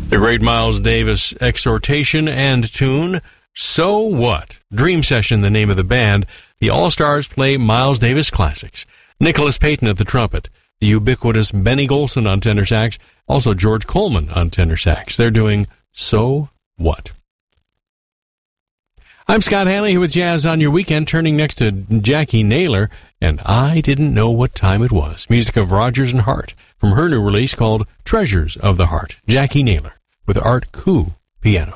The great Miles Davis exhortation and tune, So What? Dream Session, the name of the band. The All-Stars play Miles Davis classics. Nicholas Payton at the trumpet. The ubiquitous Benny Golson on tenor sax. Also George Coleman on tenor sax. They're doing So What? I'm Scott Hanley here with Jazz on Your Weekend, turning next to Jackie Naylor, and I Didn't Know What Time It Was. Music of Rodgers and Hart from her new release called Treasures of the Heart. Jackie Naylor with Art Koo piano.